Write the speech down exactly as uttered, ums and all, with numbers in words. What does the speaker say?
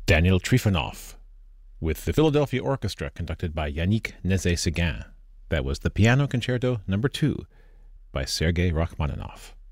Daniel Trifonov with the Philadelphia Orchestra conducted by Yannick Nézet-Séguin. That was the Piano Concerto Number two by Sergei Rachmaninoff.